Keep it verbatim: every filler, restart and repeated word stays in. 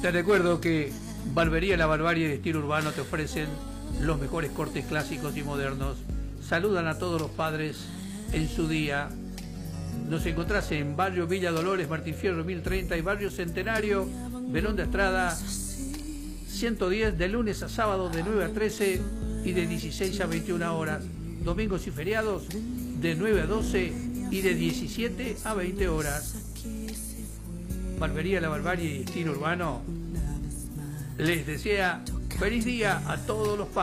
Te recuerdo que Barbería La Barbarie de estilo urbano te ofrecen los mejores cortes clásicos y modernos. Saludan a todos los padres en su día. Nos encontrás en Barrio Villa Dolores, Martín Fierro mil treinta y Barrio Centenario, Verón de Estrada ciento diez, de lunes a sábado de nueve a trece y de dieciséis a veintiuna horas. Domingos y feriados de nueve a doce y de diecisiete a veinte horas. Barbería La Barbarie y estilo urbano les desea feliz día a todos los padres.